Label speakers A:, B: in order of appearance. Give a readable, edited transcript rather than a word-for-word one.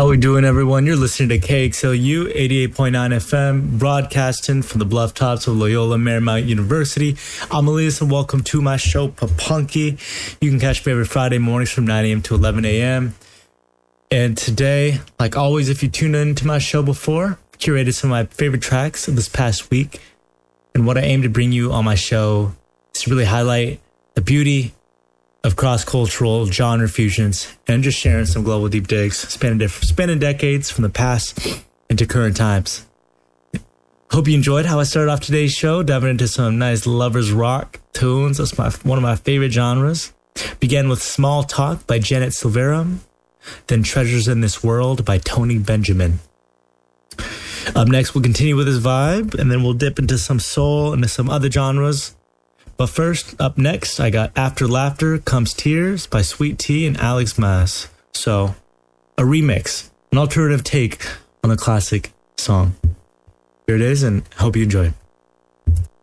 A: How we doing, everyone? You're listening to KXLU 88.9 FM, broadcasting from the bluff tops of Loyola Marymount University. I'm Elias, and welcome to my show, Papunky. You can catch me every Friday mornings from 9 a.m. to 11 a.m. And today, like always, if you tuned into my show before, curated some of my favorite tracks of this past week. And what I aim to bring you on my show is to really highlight the beauty of cross-cultural genre fusions and just sharing some global deep digs, spanning decades from the past into current times. Hope you enjoyed how I started off today's show, diving into some nice lovers rock tunes. That's one of my favorite genres. Began with Small Talk by Janet Silverum, then Treasures in This World by Tony Benjamin. Up next, we'll continue with this vibe, and then we'll dip into some soul and some other genres. But first, up next, I got After Laughter Comes Tears by Sweet Tea and Alex Mass. So, a remix, an alternative take on a classic song. Here it is, and hope you enjoy.